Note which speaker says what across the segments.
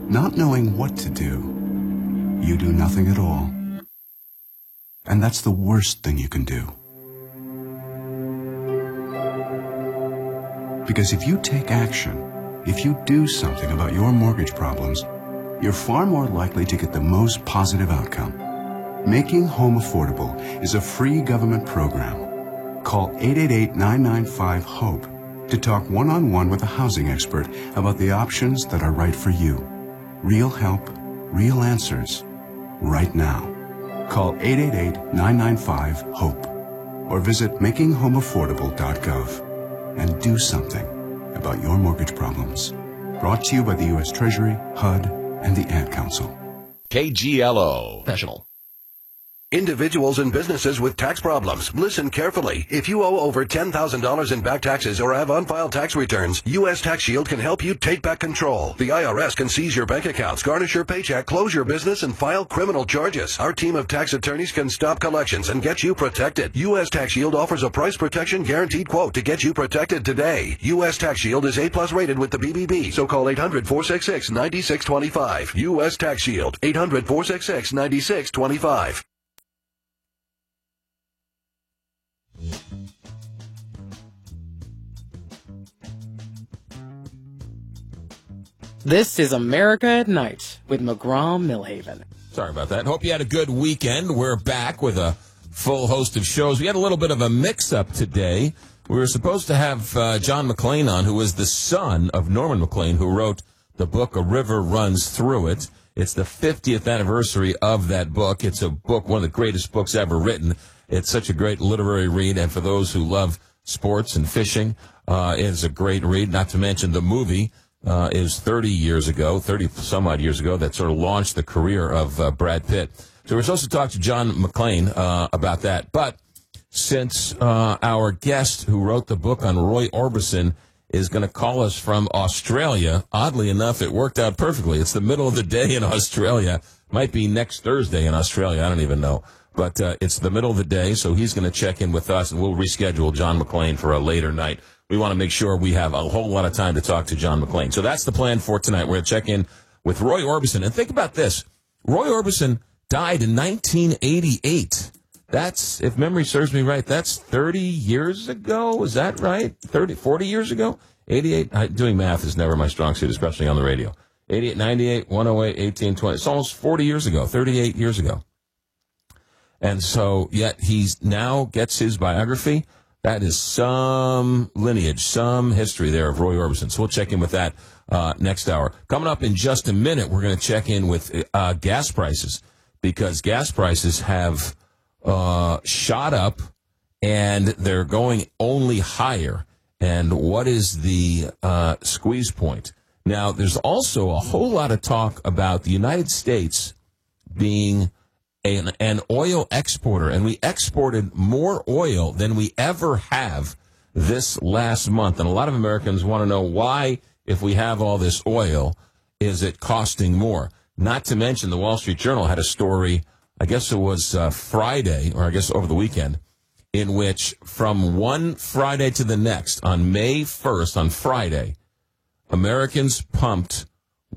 Speaker 1: Not knowing what to do, you do nothing at all. And that's the worst thing you can do. Because if you take action, if you do something about your mortgage problems, you're far more likely to get the most positive outcome. Making Home Affordable is a free government program. Call 888-995-HOPE to talk one-on-one with a housing expert about the options that are right for you. Real help, real answers, right now. Call 888-995-HOPE or visit makinghomeaffordable.gov and do something about your mortgage problems. Brought to you by the U.S. Treasury, HUD, and the Ad Council.
Speaker 2: KGLO. Professional.
Speaker 3: Individuals and businesses with tax problems, listen carefully. If you owe over $10,000 in back taxes or have unfiled tax returns, U.S. Tax Shield can help you take back control. The IRS can seize your bank accounts, garnish your paycheck, close your business, and file criminal charges. Our team of tax attorneys can stop collections and get you protected. U.S. Tax Shield offers a price protection guaranteed quote to get you protected today. U.S. Tax Shield is A+ rated with the BBB, so call 800-466-9625. U.S. Tax Shield, 800-466-9625.
Speaker 4: This is America at Night with McGraw-Millhaven.
Speaker 2: Sorry about that. Hope you had a good weekend. We're back with a full host of shows. We had a little bit of a mix-up today. We were supposed to have John McClane on, who is the son of Norman McClane, who wrote the book A River Runs Through It. It's the 50th anniversary of that book. It's a book, one of the greatest books ever written. It's such a great literary read, and for those who love sports and fishing, it's a great read, not to mention the movie is 30-some-odd years ago, that sort of launched the career of Brad Pitt. So we're supposed to talk to John McClane about that. But since our guest who wrote the book on Roy Orbison is going to call us from Australia, oddly enough, it worked out perfectly. It's the middle of the day in Australia. Might be next Thursday in Australia. I don't even know. But it's the middle of the day, so he's going to check in with us, and we'll reschedule John McClane for a later night. We want to make sure we have a whole lot of time to talk to John McClane. So that's the plan for tonight. We're going to check in with Roy Orbison. And think about this. Roy Orbison died in 1988. That's, if memory serves me right, that's 30 years ago. Is that right? 40 years ago? 88. Doing math is never my strong suit, especially on the radio. 88, 98, 108, 18, 20. It's almost 40 years ago, 38 years ago. And so, yet he's now gets his biography. That is some lineage, some history there of Roy Orbison. So we'll check in with that next hour. Coming up in just a minute, we're going to check in with gas prices, because gas prices have shot up and they're going only higher. And what is the squeeze point? Now, there's also a whole lot of talk about the United States being an oil exporter, and we exported more oil than we ever have this last month. And a lot of Americans want to know why, if we have all this oil, is it costing more? Not to mention the Wall Street Journal had a story, I guess it was Friday, or I guess over the weekend, in which from one Friday to the next, on May 1st, on Friday, Americans pumped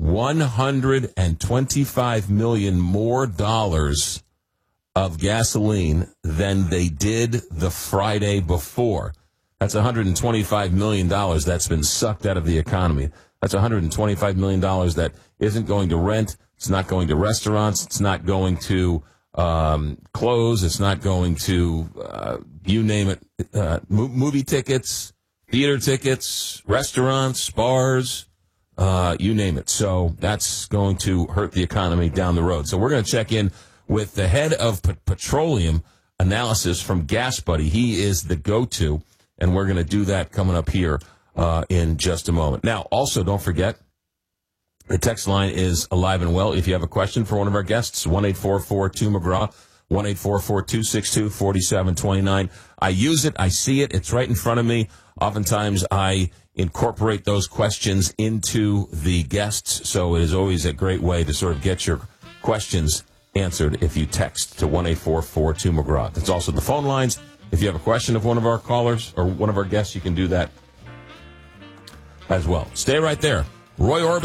Speaker 2: $125 million more dollars of gasoline than they did the Friday before. That's $125 million that's been sucked out of the economy. That's $125 million that isn't going to rent. It's not going to restaurants. It's not going to clothes. It's not going to, you name it, movie tickets, theater tickets, restaurants, bars, you name it. So that's going to hurt the economy down the road. So we're going to check in with the head of petroleum analysis from Gas Buddy. He is the go-to, and we're going to do that coming up here in just a moment. Now, also, don't forget, the text line is alive and well. If you have a question for one of our guests, 1-844-2-McGraw, 1-844-262-4729. I use it. I see it. It's right in front of me. Oftentimes, I incorporate those questions into the guests, so it is always a great way to sort of get your questions answered if you text to 1-844-2-McGraw. That's also the phone lines. If you have a question of one of our callers or one of our guests, you can do that as well. Stay right there. Roy Orbison.